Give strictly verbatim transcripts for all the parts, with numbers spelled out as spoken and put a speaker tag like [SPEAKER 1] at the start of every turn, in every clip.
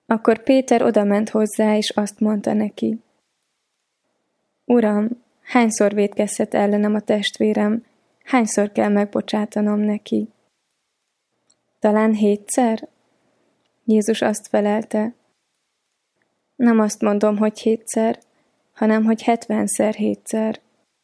[SPEAKER 1] Akkor Péter odament hozzá, és azt mondta neki: Uram, hányszor vétkezhet ellenem a testvérem, hányszor kell megbocsátanom neki? Talán hétszer? Jézus azt felelte: Nem azt mondom, hogy hétszer, hanem hogy hetvenszer hétszer.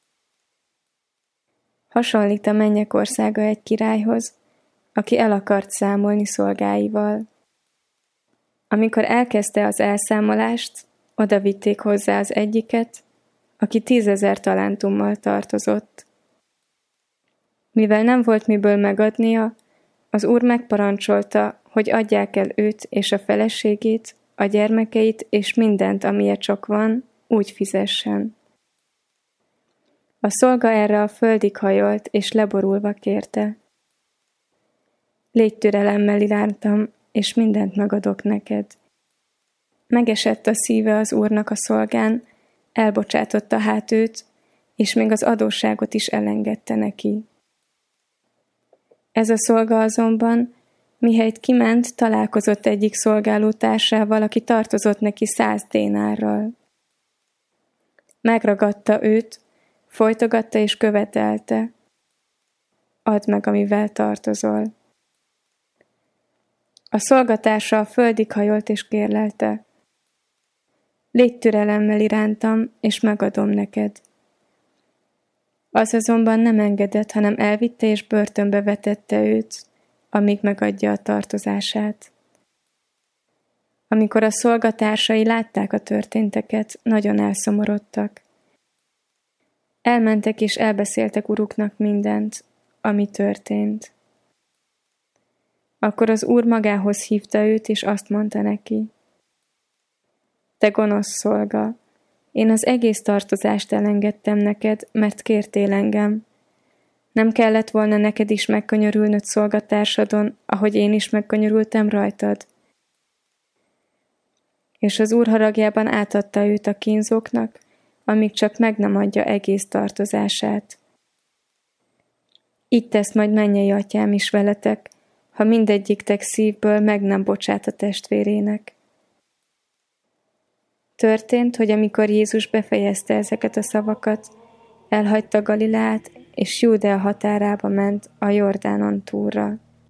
[SPEAKER 1] Hasonlít a mennyek országa egy királyhoz, aki el akart számolni szolgáival. Amikor elkezdte az elszámolást, oda vitték hozzá az egyiket, aki tízezer talántummal tartozott. Mivel nem volt miből megadnia, az úr megparancsolta, hogy adják el őt és a feleségét, a gyermekeit és mindent, amilyen csak van, úgy fizessen. A szolga erre a földig hajolt, és leborulva kérte: Légy türelemmel irántam, és mindent megadok neked. Megesett a szíve az úrnak a szolgán, elbocsátotta hát őt, és még az adósságot is elengedte neki. Ez a szolga azonban, mihelyt kiment, találkozott egyik szolgálótársával, aki tartozott neki száz dénárral. Megragadta őt, folytogatta és követelte: Add meg, amivel tartozol. A szolgatársa a földig hajolt és kérlelte: Légy türelemmel irántam, és megadom neked. Az azonban nem engedett, hanem elvitte és börtönbe vetette őt, amíg megadja a tartozását. Amikor a szolgatársai látták a történteket, nagyon elszomorodtak. Elmentek és elbeszéltek uruknak mindent, ami történt. Akkor az úr magához hívta őt, és azt mondta neki: Te gonosz szolga, én az egész tartozást elengedtem neked, mert kértél engem. Nem kellett volna neked is megkönyörülnöd szolgatársadon, ahogy én is megkönyörültem rajtad? És az úr haragjában átadta őt a kínzóknak, amíg csak meg nem adja egész tartozását. Így tesz majd mennyei atyám is veletek, ha mindegyiktek szívből meg nem bocsát a testvérének. Történt, hogy amikor Jézus befejezte ezeket a szavakat, elhagyta Galileát, és Júdea határába ment a Jordánon túlra.